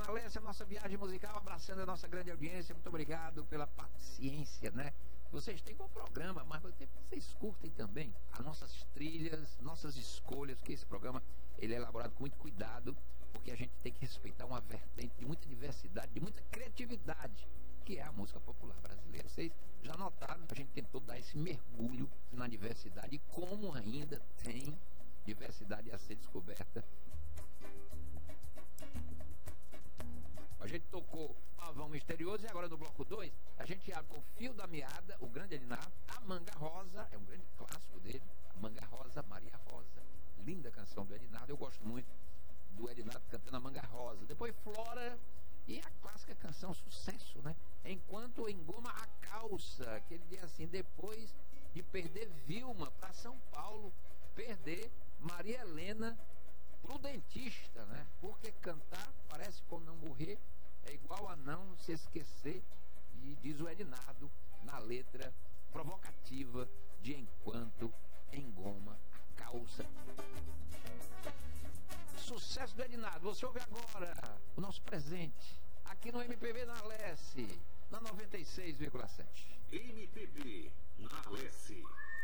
na Leste, a nossa viagem musical, abraçando a nossa grande audiência. Muito obrigado pela paciência, né? Vocês têm bom programa, mas vocês curtem também as nossas trilhas, nossas escolhas, que esse programa ele é elaborado com muito cuidado, porque a gente tem que respeitar uma vertente de muita diversidade, de muita criatividade, que é a música popular brasileira. Vocês já notaram, a gente tentou dar esse mergulho na diversidade e como ainda tem diversidade a ser descoberta. A gente tocou Pavão Misterioso e agora no bloco 2 a gente abre com Fio da Meada, o grande Elinar, a Manga Rosa, é um grande clássico dele, a Manga Rosa, Maria Rosa, linda canção do Elinardo, eu gosto muito do Elinardo cantando a Manga Rosa. Depois Flora e a clássica canção Sucesso, né? Enquanto engoma a calça, que ele diz assim, depois de perder Vilma para São Paulo, perder Maria Helena pro dentista, né? Porque cantar parece como não morrer, é igual a não se esquecer, e diz o Elinardo na letra provocativa de Enquanto Engoma a Calça. Sucesso do Elinardo, você ouve agora o nosso presente aqui no MPB na Leste, na 96,7. MPB na Leste.